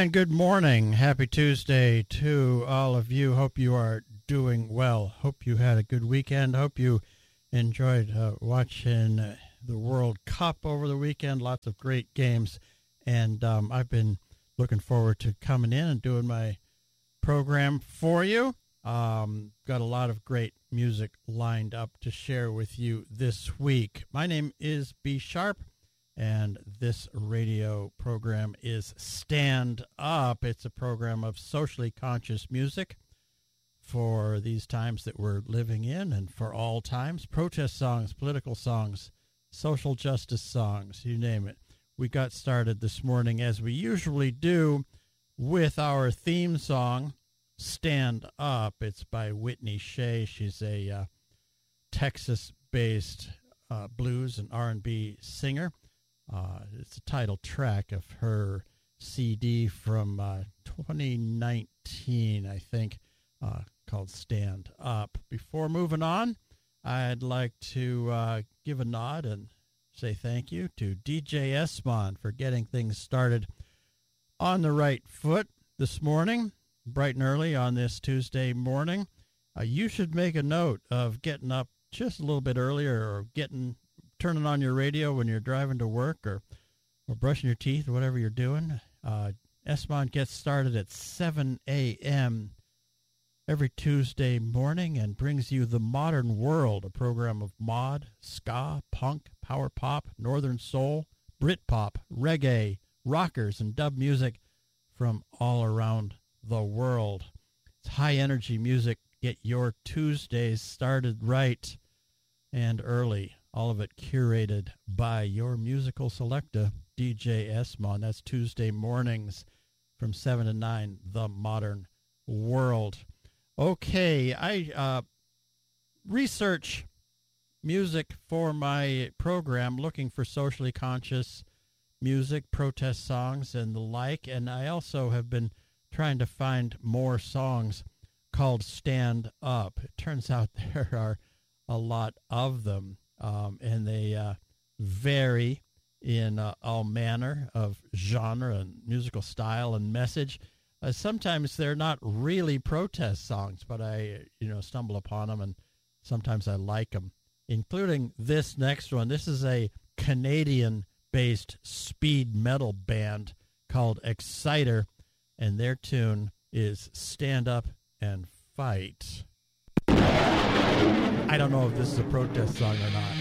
And good morning. Happy Tuesday to all of you. Hope you are doing well. Hope you had a good weekend. Hope you enjoyed watching the World Cup over the weekend. Lots of great games. And I've been looking forward to coming in and doing my program for you. Got a lot of great music lined up to share with you this week. My name is B Sharp, and this radio program is Stand Up. It's a program of socially conscious music for these times that we're living in and for all times. Protest songs, political songs, social justice songs, you name it. We got started this morning, as we usually do, with our theme song, Stand Up. It's by Whitney Shea. She's a Texas-based blues and R&B singer. It's a title track of her CD from 2019, I think, called Stand Up. Before moving on, I'd like to give a nod and say thank you to DJ Esmond for getting things started on the right foot this morning, bright and early on this Tuesday morning. You should make a note of getting up just a little bit earlier, or turning on your radio when you're driving to work, or brushing your teeth, or whatever you're doing. Esmond gets started at 7 a.m. every Tuesday morning and brings you The Modern World, a program of mod, ska, punk, power pop, northern soul, Britpop, reggae, rockers, and dub music from all around the world. It's high-energy music. Get your Tuesdays started right and early. All of it curated by your musical selector, DJ Esmond. That's Tuesday mornings from 7 to 9, The Modern World. Okay, I research music for my program, looking for socially conscious music, protest songs, and the like. And I also have been trying to find more songs called Stand Up. It turns out there are a lot of them. And they vary in all manner of genre and musical style and message. Sometimes they're not really protest songs, but I, stumble upon them, and sometimes I like them, including this next one. This is a Canadian-based speed metal band called Exciter, and their tune is Stand Up and Fight. I don't know if this is a protest song or not.